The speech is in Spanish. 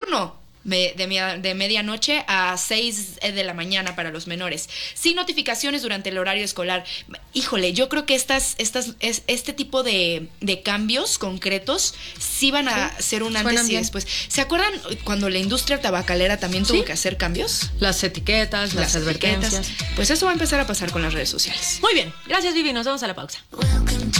turno de medianoche a 6 de la mañana para los menores, sin notificaciones durante el horario escolar. Híjole, yo creo que este tipo de cambios concretos sí van a ser un antes y después. ¿Se acuerdan cuando la industria tabacalera también tuvo que hacer cambios? Las etiquetas, las advertencias. Pues eso va a empezar a pasar con las redes sociales. Muy bien, gracias Vivi, nos vamos a la pausa.